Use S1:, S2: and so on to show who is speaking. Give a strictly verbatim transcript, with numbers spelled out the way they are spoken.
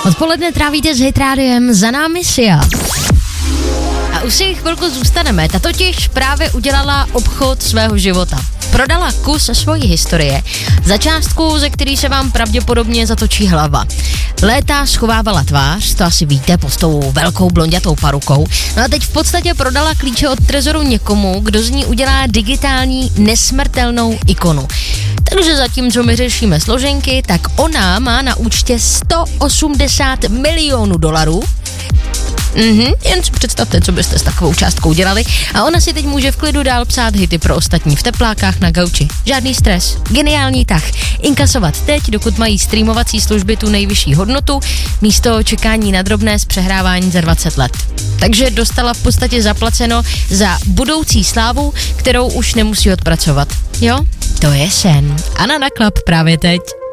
S1: Odpoledne trávíte s Hit Rádiem, za námi Sia. A už si chvilku zůstaneme, ta totiž právě udělala obchod svého života. Prodala kus svojí historie za částku, ze který se vám pravděpodobně zatočí hlava. Léta schovávala tvář, to asi víte, pod tou velkou blonďatou parukou. No a teď v podstatě prodala klíče od trezoru někomu, kdo z ní udělá digitální nesmrtelnou ikonu. Takže zatímco my řešíme složenky, tak ona má na účtě sto osmdesát milionů dolarů. Mhm, jen si představte, co byste s takovou částkou dělali. A ona si teď může v klidu dál psát hity pro ostatní v teplákách na gauči. Žádný stres. Geniální tah. Inkasovat teď, dokud mají streamovací služby tu nejvyšší hodnotu, místo čekání na drobné z přehrávání za dvacet let. Takže dostala v podstatě zaplaceno za budoucí slávu, kterou už nemusí odpracovat. Jo? To je sen. Anna na klap právě teď.